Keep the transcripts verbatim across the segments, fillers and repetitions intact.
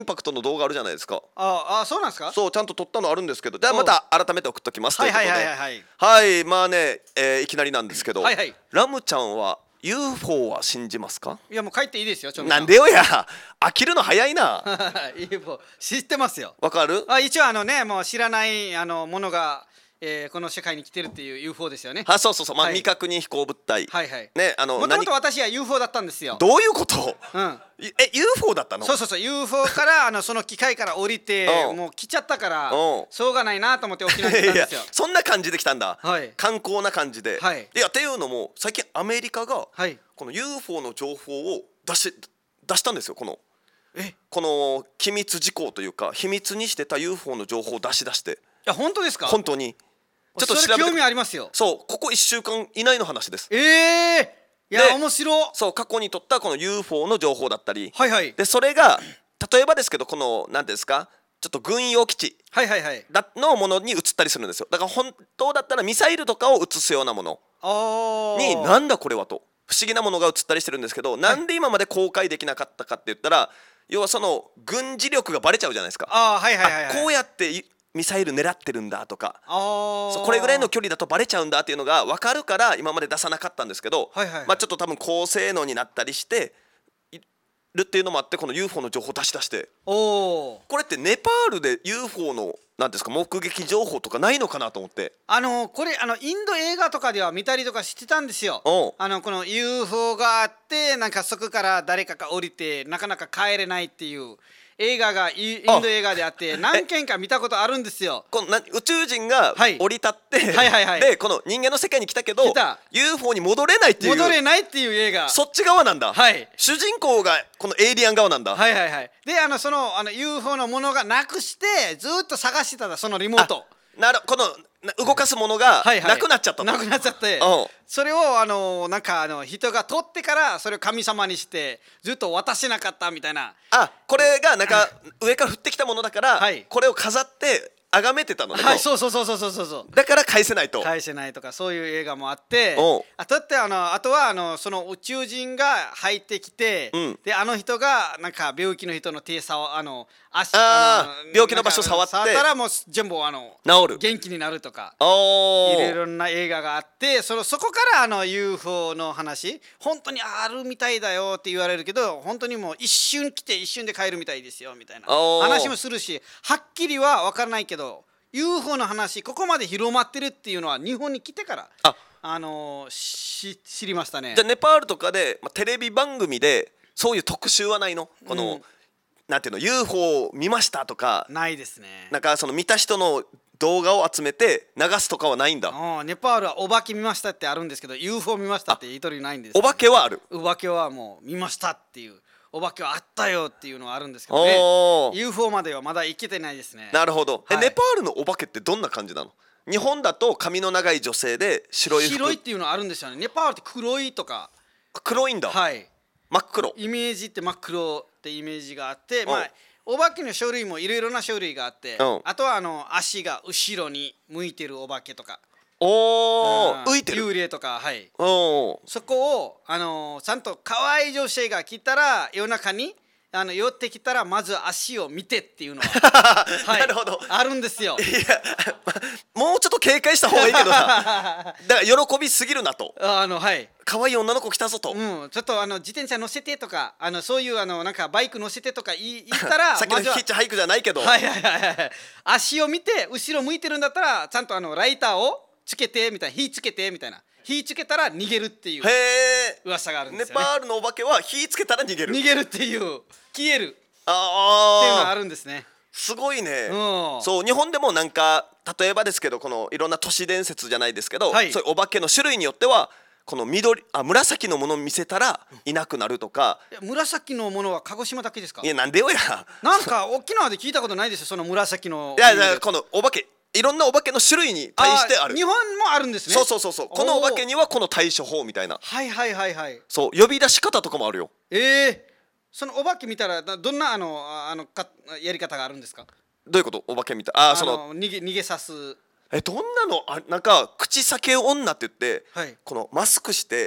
インパクトの動画あるじゃないですか。 ああ、そうなんですか。 そうちゃんと撮ったのあるんですけど、ではまた改めて送っときますということで、 はいはいはいはい、 はい、まあね、えー、いきなりなんですけど、 はいはい、 ラムちゃんは ユーフォー は信じますか？ いやもう帰っていいですよ。ちょなんでよや、飽きるの早いな。 ユーフォー 知ってますよ。 わかる？ あ、一応あのね、もう知らないあのものが、えー、この世界に来てるっていう ユーフォー ですよね。 あ、そうそうそう、まあ、 はい、 未確認飛行物体、 はいはい、 ね、あのもともと私は ユーフォー だったんですよ。 どういうこと？ うん、 え ユーフォー だったの？ そうそうそう、 ユーフォー からあのその機械から降りてもう来ちゃったからしょうがないなと思って沖縄に来たんですよ。 いやそんな感じで来たんだ、 はい、 観光な感じで、 はい、 いやっていうのも最近アメリカがはい、 この ユーフォー の情報を出し出したんですよ。このえこの機密事項というか秘密にしてた ユーフォー の情報を出し出して。いや本当ですか？ 本当にちょっと調べて、興味ありますよ。 そうここいっしゅうかん以内の話です。 ええー、いや面白。 そう過去に取ったこの ユーフォー の情報だったり、 はいはい、 でそれが例えばですけどこの何ですかちょっと軍用基地のものに移ったりするんですよ。だから本当だったらミサイルとかを移すようなものになんだこれはと不思議なものが移ったりしてるんですけど、なんで今まで公開できなかったかって言ったら、要はその軍事力がバレちゃうじゃないですか。 あ、はいはいはいはい、 こうやってミサイル狙ってるんだとか、 あそうこれぐらいの距離だとバレちゃうんだっていうのが分かるから今まで出さなかったんですけど、 はいはいはい、 まあちょっと多分高性能になったりしているっていうのもあってこの ユーフォー の情報出し出して、 おこれってネパールで ユーフォー のなんですか目撃情報とかないのかなと思って。 あのこれあのインド映画とかでは見たりとかしてたんですよ。あのこの ユーフォー があってなんかそこから誰かが降りてなかなか帰れないっていう映画がインド映画であって何件か見たことあるんですよ。 このな宇宙人が降り立って、 はいはいはい、 でこの人間の世界に来たけど ユーフォー に戻れないっていう戻れないっていう映画、 そっち側なんだ。 はい、 主人公がこのエイリアン側なんだ。 はいはいはい。であのそのあの ユーフォー のものがなくしてずっと探してただそのリモート。 なるこの動かすものがなくなっちゃったと、 なくなっちゃって、それをあのなんかあの人が取ってからそれを神様にしてずっと渡せなかったみたいな。 あ、これがなんか上から降ってきたものだから、 はい、 これを飾って崇めてたのね。 はい、そうそうそうそうそうそう。 だから返せないと。 返せないとかそういう映画もあって、あとってあのあとはあのその宇宙人が入ってきて、うん、であの人がなんか病気の人の手さあの足あの病気の場所触って触ったらもう全部あの治る元気になるとか、 いろいろな映画があって、そのそこからあの ユーフォー の話本当にあるみたいだよって言われるけど、本当にもう一瞬来て一瞬で帰るみたいですよみたいな話もするし、はっきりは分からないけど ユーフォー の話ここまで広まってるっていうのは日本に来てからあ、あのー、し知りましたね。 じゃあネパールとかで、まあ、テレビ番組でそういう特集はないの？この、うん、なんていうの ユーフォー 見ましたとかないですね。 なんかその見た人の動画を集めて流すとかはないんだ。 ネパールはお化け見ましたってあるんですけど ユーフォー 見ましたって一人ないんです、ね。 お化けはある。 お化けはもう見ましたっていうお化けはあったよっていうのはあるんですけどね。 ユーフォー まではまだ行けてないですね。 なるほど、はい、えネパールのお化けってどんな感じなの？日本だと髪の長い女性で白い服、 白いっていうのはあるんですよね。ネパールって黒いとか。 黒いんだ。 はい、 真っ黒イメージって真っ黒ってイメージがあって、まあお化けの種類もいろいろな種類があって、あとはあの足が後ろに向いてるお化けとか、 おー浮いてる幽霊とか、はい、 おそこをあのちゃんと可愛い女性が来たら夜中にあの寄ってきたらまず足を見てっていうのは、はい、 なるほどあるんですよ。 いやもうちょっと警戒した方がいいけどなだから喜びすぎるなと。 あのはい可愛い女の子来たぞと、 うん、ちょっとあの自転車乗せてとかあのそういうあのなんかバイク乗せてとか言い言ったらさっきのヒッチハイクじゃないけど、 はいはいはいはい、足を見て後ろ向いてるんだったらちゃんとあのライターをつけてみたいな、火つけてみたいな、火つけたら逃げるっていう噂があるんですよね。 ネパールのお化けは火つけたら逃げる逃げるっていう消えるっていうのががあるんですね。 すごいね、 うん、 そう日本でもなんか例えばですけどこのいろんな都市伝説じゃないですけど、はい、そういうお化けの種類によってはこの緑あ紫のものを見せたらいなくなるとか。 紫のものは鹿児島だけですか？ いやなんでよやなんか沖縄で聞いたことないですよその紫の。 いやいやこのお化けいろんなお化けの種類に対してある。 日本もあるんですね。 そうそうそうそう、このお化けにはこの対処法みたいな。 はいはいはいはい。 そう呼び出し方とかもあるよ。 ええー、そのお化け見たらどんなあのあのかやり方があるんですか？ どういうこと？お化け見たああその逃げ逃げさす。 えどんなのあなんか口裂け女って言って、 はい、 このマスクして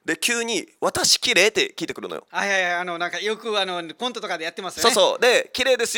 で急に「私綺麗って聞いてくるのよ。 はいはいはい、あのなんかよくあのコントとかでやってますよね。 そうそうで綺麗ですよ